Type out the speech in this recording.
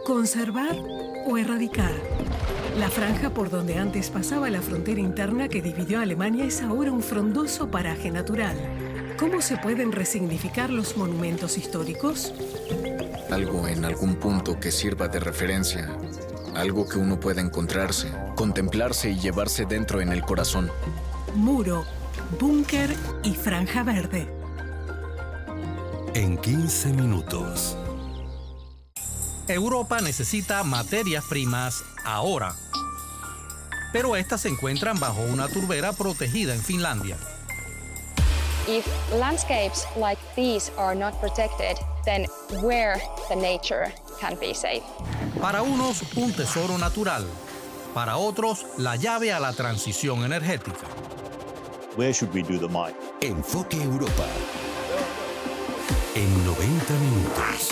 conservar o erradicar. La franja por donde antes pasaba la frontera interna que dividió a Alemania es ahora un frondoso paraje natural. ¿Cómo se pueden resignificar los monumentos históricos? Algo en algún punto que sirva de referencia. Algo que uno pueda encontrarse, contemplarse y llevarse dentro en el corazón. Muro, búnker y franja verde. En 15 minutos. Europa necesita materias primas ahora, pero estas se encuentran bajo una turbera protegida en Finlandia. If landscapes like these are not protected, then where the nature can be safe? Para unos, un tesoro natural. Para otros, la llave a la transición energética. Where should we do the mine? Enfoque Europa. En 90 minutos.